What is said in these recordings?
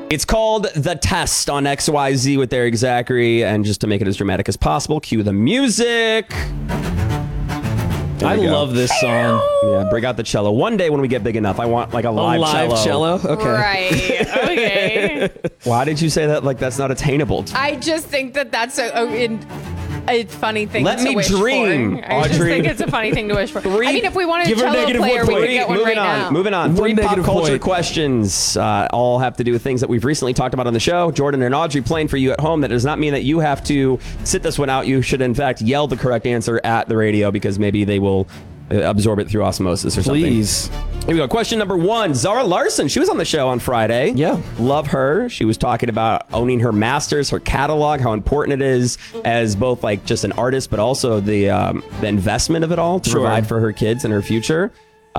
It's called The Test on XYZ with Eric Zachary. And just to make it as dramatic as possible, cue the music. I love this song. Yeah, bring out the cello. One day when we get big enough, I want like a live cello. Okay. Right. Okay. Why did you say that? Like that's not attainable. I just think that that's a funny thing Let to me wish dream, for. I just Audrey. think it's a funny thing to wish for. I mean, if we wanted a Give her cello negative player, one we point. could get one moving right on. now. Moving on. One Three pop negative culture point. questions. All have to do with things that we've recently talked about on the show. Jordan and Audrey playing for you at home. That does not mean that you have to sit this one out. You should, in fact, yell the correct answer at the radio because maybe they will absorb it through osmosis or something. Please. Here we go. Question number 1. Zara Larson. She was on the show on Friday. Yeah. Love her. She was talking about owning her masters, her catalog, how important it is as both like just an artist, but also the investment of it all to provide for her kids and her future.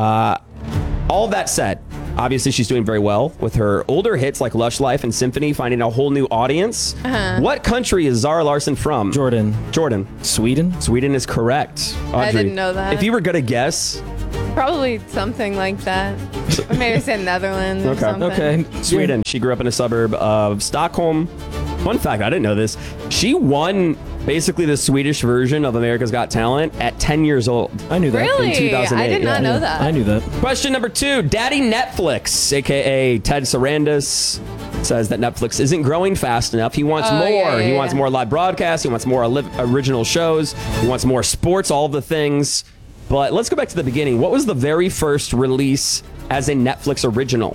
All that said, obviously she's doing very well with her older hits like Lush Life and Symphony, finding a whole new audience. What country is Zara Larson from? Jordan. Sweden? Sweden is correct. Audrey, I didn't know that. If you were going to guess... Probably something like that. Or maybe say Netherlands or something. Okay. Sweden. She grew up in a suburb of Stockholm. Fun fact, I didn't know this. She won basically the Swedish version of America's Got Talent at 10 years old. I knew that. Really? In 2008, I did not know that. I knew that. Question number 2. Daddy Netflix, a.k.a. Ted Sarandis, says that Netflix isn't growing fast enough. He wants more. Yeah, He yeah. wants more live broadcasts. He wants more original shows. He wants more sports, all of the things. But let's go back to the beginning. What was the very first release as a Netflix original?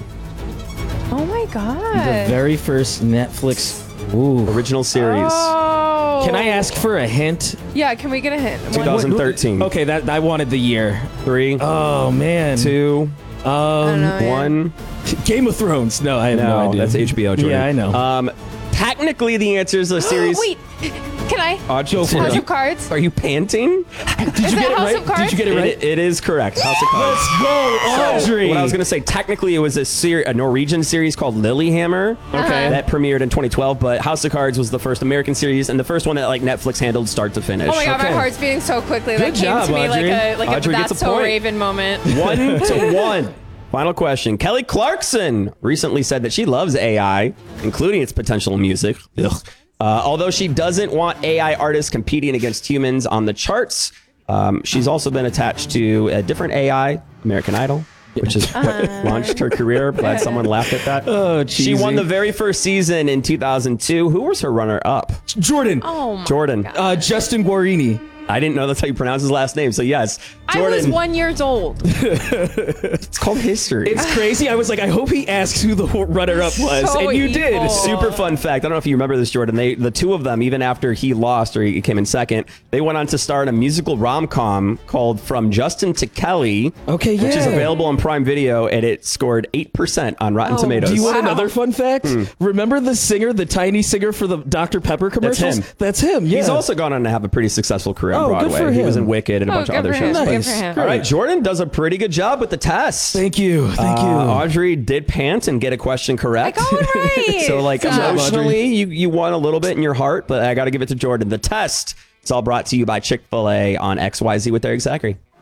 Oh my God. The very first Netflix. Ooh. Original series. Oh. Can I ask for a hint? Yeah, can we get a hint? 2013. Okay, that I wanted the year. 3, Oh man. 2, I don't know, yeah. 1. Game of Thrones. No, I have no No, idea. that's HBO, Jordan. Yeah, I know. Technically, the answer is a series. Wait, can I? Audrey, House of Cards? Are you panting? Did you Is get that it House right? of Cards? Did you get it right? It is correct. House of Cards. Let's go, Audrey. What I was going to say, technically, it was a Norwegian series called Lilyhammer. Okay. That premiered in 2012, but House of Cards was the first American series and the first one that like Netflix handled start to finish. Oh my God, Okay. my heart's beating so quickly. Good That came job, to me Audrey. like a Audrey gets That's a So point. Raven moment. 1-1. Final question. Kelly Clarkson recently said that she loves AI, including its potential in music. Ugh. Although she doesn't want AI artists competing against humans on the charts, she's also been attached to a different AI, American Idol, which is what launched her career. Glad someone laughed at that. Oh, She cheesy. won the very first season in 2002. Who was her runner-up? Jordan. Oh my Jordan. God. Justin Guarini. I didn't know that's how you pronounce his last name. So yes, Jordan. I was 1 year old. It's called history. It's crazy. I was like, I hope he asks who the runner-up was, So and you evil. did. Super fun fact. I don't know if you remember this, Jordan. The two of them, even after he lost or he came in second, they went on to star in a musical rom-com called From Justin to Kelly. Okay, Which is yeah. available on Prime Video, and it scored 8% on Rotten Tomatoes. Do you want Wow. another fun fact? Remember the singer, the tiny singer for the Dr. Pepper commercials? him. That's him. Yeah. He's also gone on to have a pretty successful career on Oh, good Broadway. for He was him. in Wicked and a bunch of good other for him. shows. Good Nice. for him. All right, Jordan does a pretty good job with the test. Thank you. Thank you. Audrey did pant and get a question correct. I got it right. So, like, Good job, emotionally, you won a little bit in your heart, but I got to give it to Jordan. The test, it's all brought to you by Chick-fil-A on XYZ with Eric Zachary.